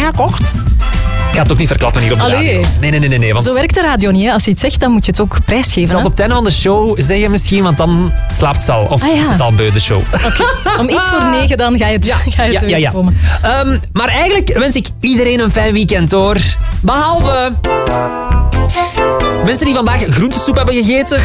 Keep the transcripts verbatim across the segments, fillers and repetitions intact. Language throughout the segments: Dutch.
gekocht. Ik ga het ook niet verklappen hier op de Allee. radio. Nee, nee, nee. nee, nee want Zo werkt de radio niet. Hè? Als je iets zegt, dan moet je het ook prijsgeven. ik zal het op het einde van de show zeggen misschien, want dan slaapt ze al. Of Ah, ja. is het al beu, de show. Okay. Om iets voor negen dan ga je het, Ja, ga je het ja, ja, ja. komen. Um, maar eigenlijk wens ik iedereen een fijn weekend, hoor. Behalve... mensen die vandaag groentesoep hebben gegeten.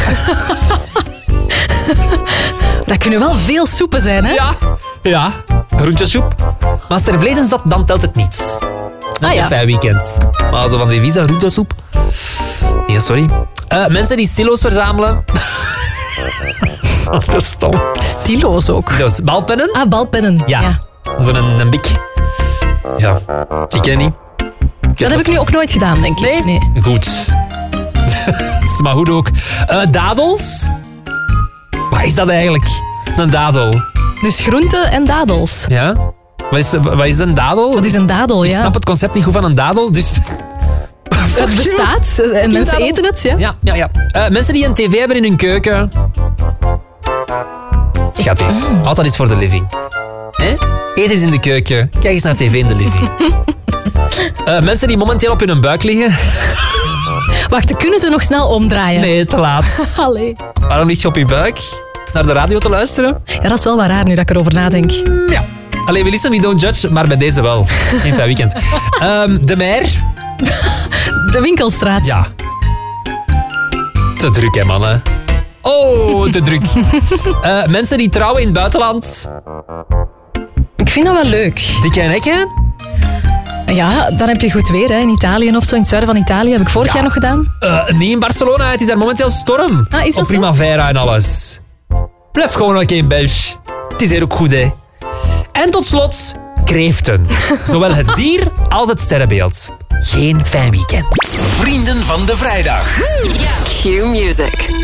Dat kunnen wel veel soepen zijn, hè? Ja. Ja, groentesoep. Maar als er vlees in zat, dan telt het niet. Ah ja. Een fijn weekend. Maar zo van die visa groentesoep. Nee, sorry. Uh, mensen die stilo's verzamelen. Dat is stom. Stilo's ook. Dus balpennen. Ah, balpennen. Ja. Ja. Zo'n een, een bik. Ja, ik ken niet. Ik Dat heb ik nu ook nooit gedaan, denk ik. Nee? Goed. Dat is maar goed ook. Uh, dadels. Wat is dat eigenlijk? Een dadel. Dus groenten en dadels. Ja. Wat is, wat is een dadel? Wat is een dadel, Ik ja? snap het concept niet goed van een dadel, dus... Het bestaat en mensen dadel? eten het, ja. Ja, ja, ja. Uh, mensen die een tv hebben in hun keuken. Schat eens. Altijd is voor de living. Hè? Eet eens in de keuken. Kijk eens naar tv in de living. Uh, mensen die momenteel op hun buik liggen. Wacht, kunnen ze nog snel omdraaien? Nee, te laat. Allee. Waarom lig je op je buik? Naar de radio te luisteren? Ja, dat is wel wat raar nu dat ik erover nadenk. Ja. Allee, we listen, we don't judge, maar bij deze wel. Geen fijn weekend. Um, de Meer. De Winkelstraat. Ja. Te druk, hè, mannen. Oh, te druk. Uh, mensen die trouwen in het buitenland. Ik vind dat wel leuk. Dikke en hekken? Ja, dan heb je goed weer, hè. In Italië of zo. In het zuiden van Italië heb ik vorig Ja. jaar nog gedaan. Uh, niet in Barcelona, het is daar momenteel storm. Ah, is dat Op zo? Primavera en alles. Blijf gewoon nog een keer in België. Het is hier ook goed, hè. En tot slot, kreeften. Zowel het dier als het sterrenbeeld. Geen fijn weekend. Vrienden van de vrijdag. Q Music.